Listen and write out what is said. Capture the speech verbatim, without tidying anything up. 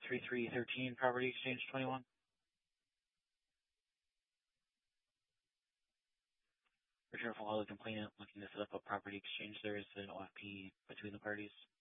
three three one three, Property Exchange twenty-one. Return from all the complainant looking to set up a property exchange. There is an O F P between the parties.